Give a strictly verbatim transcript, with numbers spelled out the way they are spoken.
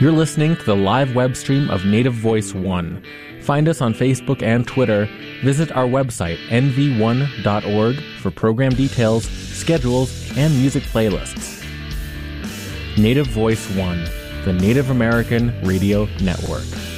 You're listening to the live web stream of Native Voice One. Find us on Facebook and Twitter. Visit our website, N V one dot org, for program details, schedules, and music playlists. Native Voice One, the Native American Radio Network.